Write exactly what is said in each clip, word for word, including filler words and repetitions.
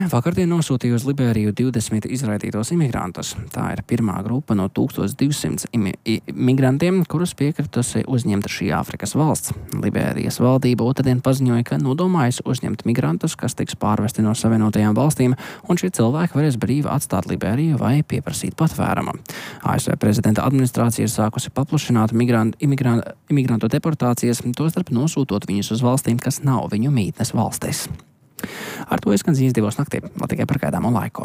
Vakardien nosūtīja uz Liberiju divdesmit izraidītos imigrantus. Tā ir pirmā grupa no tūkstoš divsimt imigrantiem, kurus piekritusi uzņemt šī Āfrikas valsts. Liberijas valdība otrdien paziņoja, ka nodomājas uzņemt migrantus, kas tiks pārvesti no Savienotajām valstīm, un šie cilvēki varēs brīvi atstāt Liberiju vai pieprasīt patvērumu. A S V prezidenta administrācija ir sākusi paplašināt migrantu, imigrantu, imigrantu deportācijas, tostarp nosūtot viņus uz valstīm, kas nav viņu mītnes valstīs. Ar to izskan ziņas divos naktī, vēl tikai par gaidāmo laiku.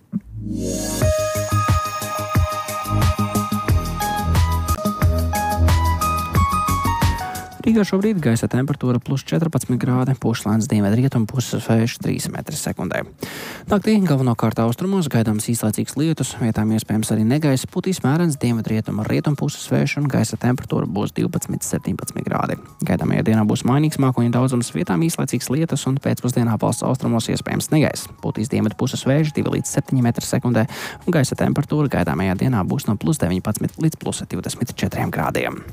Rīgā šobrīd gaisa temperatūra plus četrpadsmit grādi, pūš lēns dienvidrietumu puses vējš trīs metri sekundē. Naktī galvenokārt austrumos gaidāms īslaicīgs lietus, vietām iespējams arī negaiss, putīs mērens dienvidrietumu rietumu puses vējš un gaisa temperatūra būs divpadsmit septiņpadsmit grādi. Gaidāmajā dienā būs mainīgs mākoņu daudzums, vietām īslaicīgs lietus un pēcpusdienā valsts austrumos iespējams negaiss. Putīs dienvidu puses vējš divi līdz septiņi metri sekundē un gaisa temperatūra gaidāmajā dienā būs no plus deviņpadsmit līdz plus divdesmit četriem grādiem.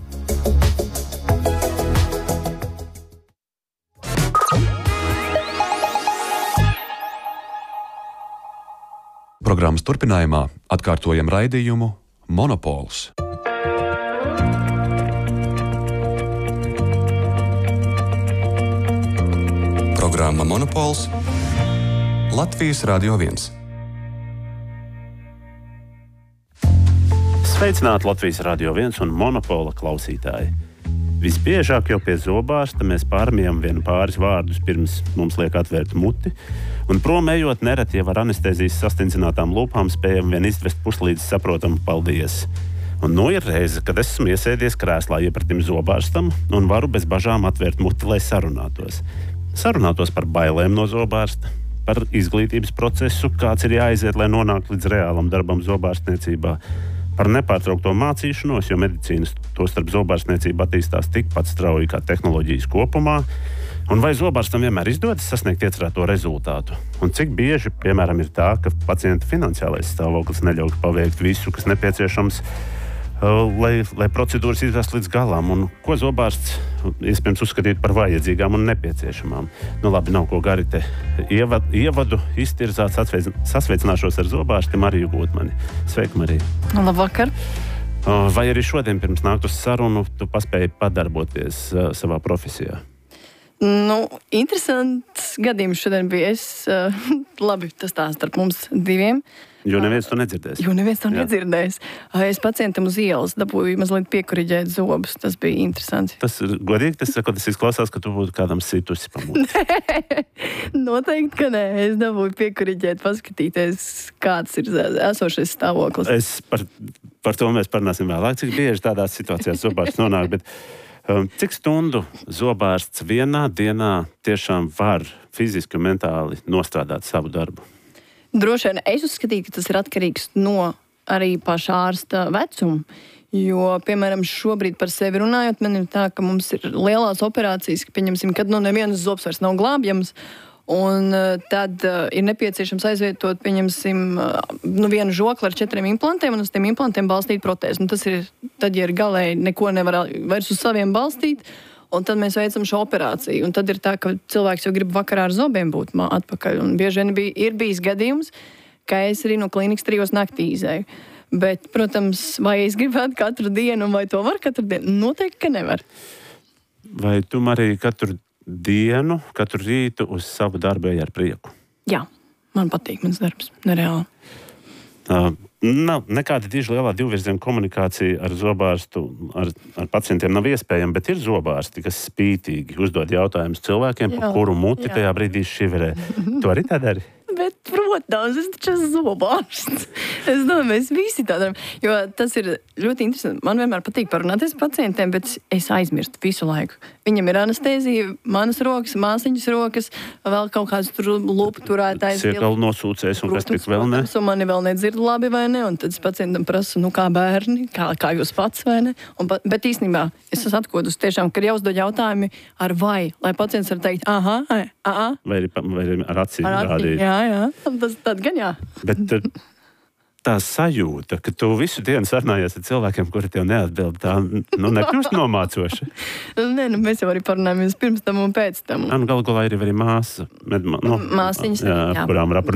Programmas turpinājumā atkārtojam raidījumu Monopols. Programma Monopols Latvijas Radio viens. Sveicināti Latvijas Radio viens un Monopola klausītāji. Visbiežāk jau pie zobārsta mēs pārmijam vienu pāris vārdus pirms mums liek atvērt muti, un prom ejot nereti jau ar anestēzijas sastindzinātām lūpām spējam vien izvest puslīdz saprotamu paldies. Un nu ir reize, kad esmu iesēdies krēslā iepratim zobārstam un varu bez bažām atvērt muti, lai sarunātos. Sarunātos par bailēm no zobārsta, par izglītības procesu, kāds ir jāaiziet, lai nonāktu līdz reālam darbam zobārstniecībā, par nepārtraukto mācīšanos, jo medicīnas tostarp zobārstniecība attīstās tikpat strauji kā tehnoloģijas kopumā, un vai zobārstam vienmēr izdodas sasniegt iecerēto rezultātu. Un cik bieži, piemēram, ir tā, ka pacienta finansiālais stāvoklis neļauj paveikt visu, kas nepieciešams, lai, lai procedūras izvest līdz galam, un ko zobārsts iespējams uzskatīt par vajadzīgām un nepieciešamām. Nu labi, nav ko gari te ievad, ievadu iztirzāt, sasveicināšos ar zobārsti Mariju Gūtmani. Sveika, Marija. Labvakar. Vai arī šodien pirms nākt uz sarunu tu paspēji padarboties uh, savā profesijā? Nu, interesants gadījums šodien bija. Es, uh, labi, tas tā starp mums diviem. Jo neviens to nedzirdēs. Jo neviens to nedzirdēs. Es pacientam uz ielas dabūju mazliet piekuriģēt zobus. Tas bija interesanti. Tas ir godīgi, tas, tas izklausās, ka tu būtu kādam situsi pamūti. Noteikti, ka nē. Es dabūju piekuriģēt, paskatīties, kāds ir esošais stāvoklis. Es par, par to mēs parunāsim vēlāk, cik bieži tādās situācijās zobārsts nonāk, bet um, cik stundu zobārsts vienā dienā tiešām var fiziski un mentāli nostrādāt savu darbu? Droši vien es uzskatīju, ka tas ir atkarīgs no arī pašā ārsta vecuma. Jo, piemēram, šobrīd par sevi runājot, man ir tā, ka mums ir lielās operācijas, ka, pieņemsim, kad nu nevienas zobs vairs nav glābjams, un uh, tad uh, ir nepieciešams aizvietot, pieņemsim, uh, nu, vienu žokli ar četriem implantiem, un uz tiem implantiem balstīt protēzi. Nu, tas ir, tad, ja ir galēji neko nevar vairs uz saviem balstīt, un tad mēs veicam šo operāciju. Un tad ir tā, ka cilvēks jau grib vakarā ar zobiem būt atpakaļ. Un bieži vien bija, ir bijis gadījums, ka es arī no klīnikas trijos naktī izēju. Bet, protams, vai es gribētu katru dienu, vai to var katru dienu? Noteikti, ka nevar. Vai tu, Marija, katru dienu, katru rītu uz savu darbu ej ar prieku? Jā, man patīk mans darbs, nereāli. Uh, nav, nekāda tieši lielā divvirziena komunikācija ar zobārstu, ar, ar pacientiem nav iespējama, bet ir zobārsti, kas spītīgi uzdod jautājumus cilvēkiem, jā, pa kuru muti jā. Tajā brīdī šiverē. Tu arī tā dari? Bet, protams, es taču esmu zobārsts. Es domāju, mēs visi tā darām. Jo tas ir ļoti interesanti. Man vienmēr patīk parunāties ar pacientiem, bet es aizmirstu visu laiku. Viņam ir anestēzija, manas rokas, māsiņas rokas, vēl kaut kāds tur lupu turētājs. Siekalu nosūcējs un kas tik vēl ne? Un mani vēl nedzird labi vai ne, un tad es pacientam prasu, nu kā bērni, kā, kā jūs pats vai ne. Un, bet īstenībā es esmu atkodus tiešām, ka ir jāuzdod jautājumi ar vai, lai pacients var teikt, aha, aha. Vai arī, vai arī ar acīm rādīt. Jā, jā, tas tad gan jā. Bet tā sajūta, ka tu visu dienu sarunājies ar cilvēkiem, kuri tev neatbild, tā nu, nekļūst nomācoša. Nē, nu, mēs jau arī parunājamies pirms tam un pēc tam. Un galu galā ir arī māsa. Nu, Māsiņas, jā, jā. kurām ir ap